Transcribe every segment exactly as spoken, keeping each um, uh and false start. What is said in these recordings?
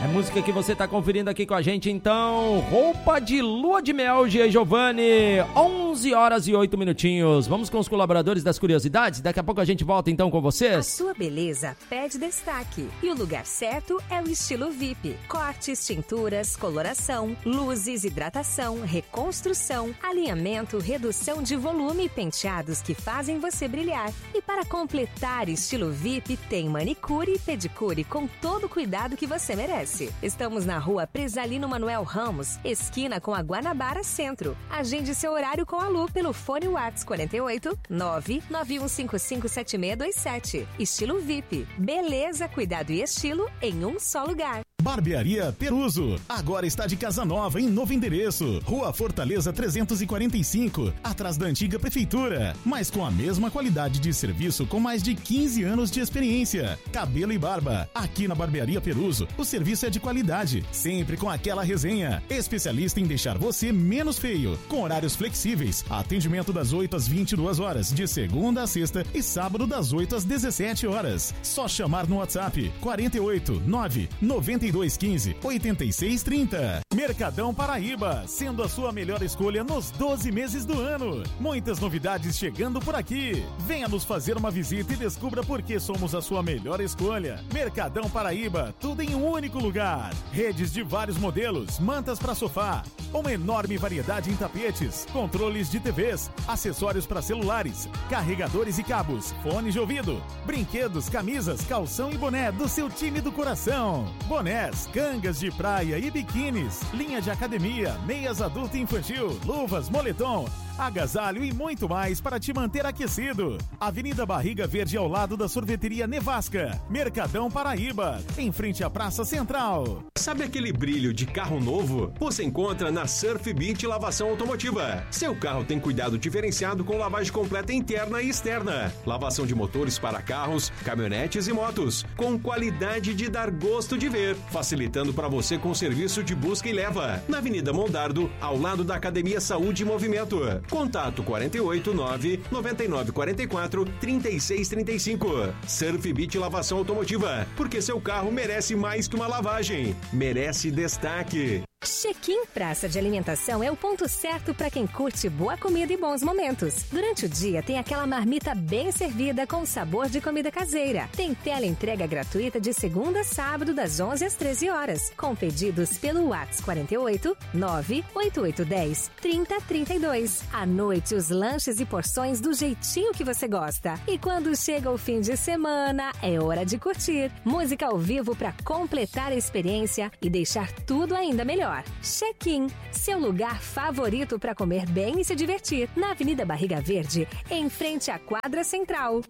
É música que você tá conferindo aqui com a gente, então. Roupa de lua de mel, Gia e Giovanni. onze horas e oito minutinhos. Vamos com os colaboradores das curiosidades? Daqui a pouco a gente volta então com vocês. A sua beleza pede destaque. E o lugar certo é o Estilo V I P. Cortes, tinturas, coloração, luzes, hidratação, reconstrução, alinhamento, redução de volume e penteados que fazem você brilhar. E para completar Estilo V I P, tem manicure e pedicure com todo o cuidado que você merece. Estamos na rua Presalino Manuel Ramos, esquina com a Guanabara Centro. Agende seu horário com a Lu pelo fone WhatsApp quarenta e oito, nove nove um cinco cinco sete seis dois sete. Estilo V I P. Beleza, cuidado e estilo em um só lugar. Barbearia Peruso, agora está de casa nova em novo endereço, Rua Fortaleza trezentos e quarenta e cinco, atrás da antiga prefeitura, mas com a mesma qualidade de serviço com mais de quinze anos de experiência. Cabelo e barba, aqui na Barbearia Peruso, o serviço é de qualidade, sempre com aquela resenha, especialista em deixar você menos feio, com horários flexíveis, atendimento das oito às vinte e duas horas, de segunda a sexta e sábado das oito às dezessete horas. Só chamar no WhatsApp quarenta e oito, nove noventa e dois quinze, oitenta e seis trinta. Mercadão Paraíba, sendo a sua melhor escolha nos doze meses do ano. Muitas novidades chegando por aqui. Venha nos fazer uma visita e descubra por que somos a sua melhor escolha. Mercadão Paraíba, tudo em um único lugar. Redes de vários modelos, mantas para sofá, uma enorme variedade em tapetes, controles de T Vs, acessórios para celulares, carregadores e cabos, fones de ouvido, brinquedos, camisas, calção e boné do seu time do coração. Boné, cangas de praia e biquínis, linha de academia, meias adulto e infantil, luvas, moletom, agasalho e muito mais para te manter aquecido. Avenida Barriga Verde ao lado da sorveteria Nevasca. Mercadão Paraíba, em frente à Praça Central. Sabe aquele brilho de carro novo? Você encontra na Surf Beach Lavação Automotiva. Seu carro tem cuidado diferenciado com lavagem completa interna e externa. Lavação de motores para carros, caminhonetes e motos, com qualidade de dar gosto de ver, facilitando para você com serviço de busca e leva. Na Avenida Mondardo, ao lado da Academia Saúde e Movimento. Contato quarenta e oito, nove nove nove quatro quatro, três seis três cinco. Surf Beach Lavação Automotiva, porque seu carro merece mais que uma lavagem, merece destaque. Check-in Praça de Alimentação é o ponto certo para quem curte boa comida e bons momentos. Durante o dia tem aquela marmita bem servida com sabor de comida caseira. Tem tela entrega gratuita de segunda a sábado das onze às treze horas, com pedidos pelo WhatsApp quarenta e oito, nove oito oito um zero, trinta trinta e dois. À noite os lanches e porções do jeitinho que você gosta. E quando chega o fim de semana, é hora de curtir. Música ao vivo para completar a experiência e deixar tudo ainda melhor. Check-in, seu lugar favorito para comer bem e se divertir, na Avenida Barriga Verde, em frente à quadra central.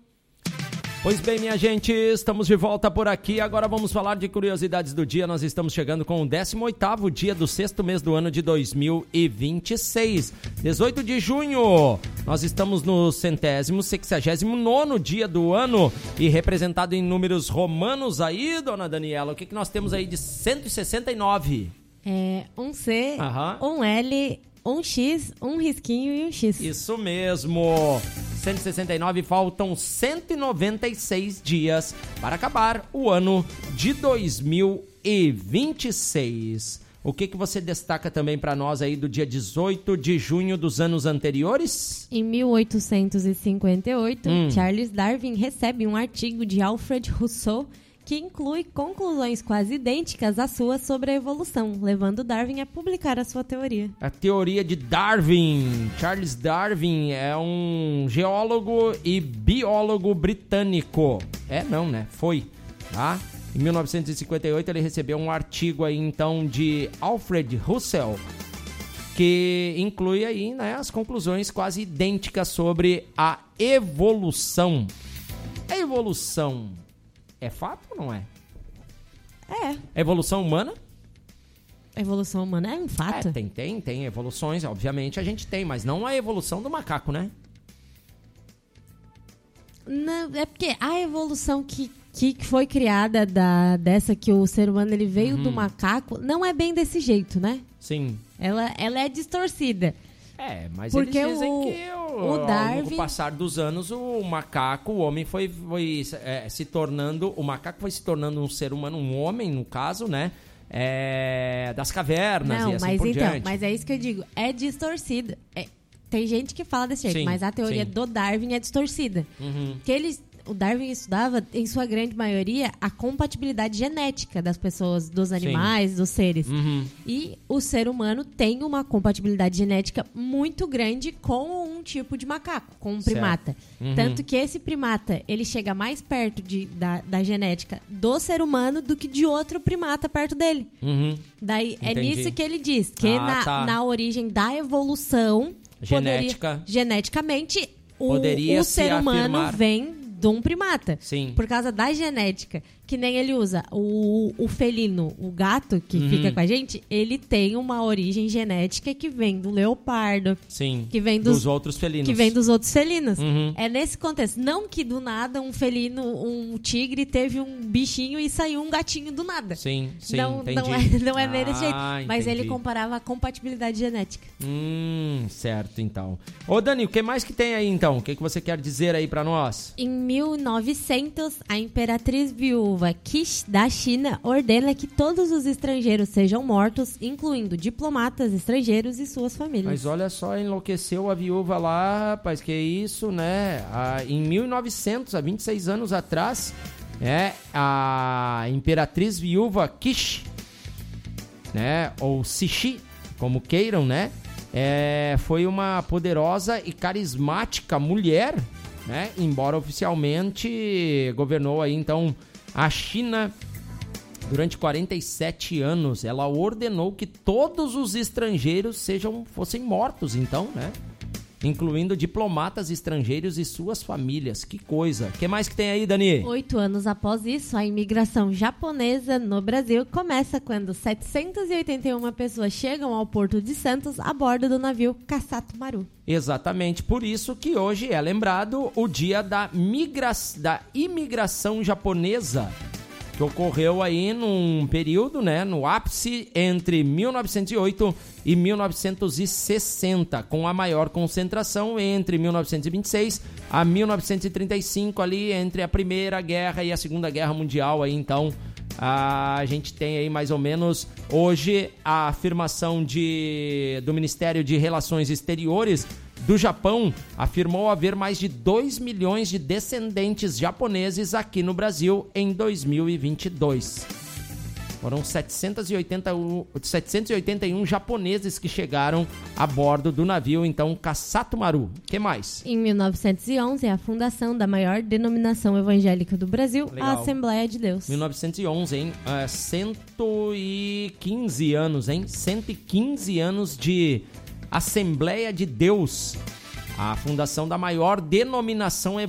Pois bem, minha gente, estamos de volta por aqui. Agora vamos falar de curiosidades do dia. Nós estamos chegando com o décimo oitavo dia do sexto mês do ano de dois mil e vinte e seis. dezoito de junho. Nós estamos no centésimo, sexagésimo nono dia do ano e representado em números romanos aí, dona Daniela. O que, que nós temos aí de cento e sessenta e nove? É um C, Aham. um L, um X, um risquinho e um X. Isso mesmo. cento e sessenta e nove, faltam cento e noventa e seis dias para acabar o ano de dois mil e vinte e seis. O que, que você destaca também para nós aí do dia dezoito de junho dos anos anteriores? Em mil oitocentos e cinquenta e oito, hum. Charles Darwin recebe um artigo de Alfred Rousseau que inclui conclusões quase idênticas às suas sobre a evolução, levando Darwin a publicar a sua teoria. A teoria de Darwin. Charles Darwin é um geólogo e biólogo britânico. É não, né? Foi, tá? Em mil novecentos e cinquenta e oito ele recebeu um artigo aí, então, de Alfred Russell, que inclui aí, né, as conclusões quase idênticas sobre a evolução. A evolução é fato ou não é? É. A evolução humana? A evolução humana é um fato. É, tem, tem, tem evoluções, obviamente a gente tem, mas não a evolução do macaco, né? Não, é porque a evolução que, que foi criada da, dessa que o ser humano ele veio Uhum. do macaco, não é bem desse jeito, né? Sim. Ela, ela é distorcida. É, mas Porque eles dizem o- que o, o Darwin- ao longo passar dos anos, o macaco, o homem foi, foi é, se tornando, o macaco foi se tornando um ser humano, um homem, no caso, né? é, das cavernas Não, e assim mas por então, diante. mas é isso que eu digo, é distorcida. É, tem gente que fala desse jeito, Sim, mas a teoria sim. do Darwin é distorcida. Uhum. Que eles, o Darwin estudava, em sua grande maioria, a compatibilidade genética das pessoas, dos animais, dos seres. Uhum. E o ser humano tem uma compatibilidade genética muito grande com um tipo de macaco, com um Certo. primata. Uhum. Tanto que esse primata, ele chega mais perto de, da, da genética do ser humano do que de outro primata perto dele. Uhum. Daí é Entendi. nisso que ele diz, que Ah, na, tá. na origem da evolução, Genética. poderia- geneticamente, o, Poderia o se ser humano afirmar. vem de um primata. Sim. Por causa da genética, que nem ele usa. O, o felino, o gato que Uhum. fica com a gente, ele tem uma origem genética que vem do leopardo, Sim. que vem dos, dos outros felinos. que vem dos outros felinos. Uhum. É nesse contexto. Não que do nada um felino, um tigre teve um bichinho e saiu um gatinho do nada. Sim, sim, não, entendi. não é, não é meio desse jeito. Ah, Mas ele entendi. comparava a compatibilidade genética. Hum, certo, então. Ô, Dani, o que mais que tem aí, então? O que, que você quer dizer aí pra nós? Em mil e novecentos, a imperatriz viúva Qish da China ordena que todos os estrangeiros sejam mortos, incluindo diplomatas estrangeiros e suas famílias. Mas olha só, enlouqueceu a viúva lá, rapaz, que isso, né? Ah, em mil e novecentos, há vinte e seis anos atrás, é, a imperatriz viúva Qish, né? Ou Cixi, como queiram, né? É, foi uma poderosa e carismática mulher, né? Embora oficialmente governou aí, então, a China durante quarenta e sete anos. Ela ordenou que todos os estrangeiros sejam, fossem mortos, então, né? Incluindo diplomatas estrangeiros e suas famílias. Que coisa. O que mais que tem aí, Dani? Oito anos após isso, a imigração japonesa no Brasil começa quando setecentas e oitenta e uma pessoas chegam ao Porto de Santos a bordo do navio Kassato Maru. Exatamente, por isso que hoje é lembrado o dia da, migra... da imigração japonesa, que ocorreu aí num período, né, no ápice entre mil novecentos e oito e mil novecentos e sessenta, com a maior concentração entre mil novecentos e vinte e seis a mil novecentos e trinta e cinco, ali entre a Primeira Guerra e a Segunda Guerra Mundial. Aí, então, a gente tem aí mais ou menos hoje a afirmação de, do Ministério de Relações Exteriores do Japão, afirmou haver mais de dois milhões de descendentes japoneses aqui no Brasil em dois mil e vinte e dois. Foram setecentos e oitenta e um japoneses que chegaram a bordo do navio, então, Kassato Maru. O que mais? Em mil novecentos e onze, a fundação da maior denominação evangélica do Brasil, Legal. a Assembleia de Deus. mil novecentos e onze, hein? É, cento e quinze anos, hein? cento e quinze anos de Assembleia de Deus. A fundação da maior denominação evangélica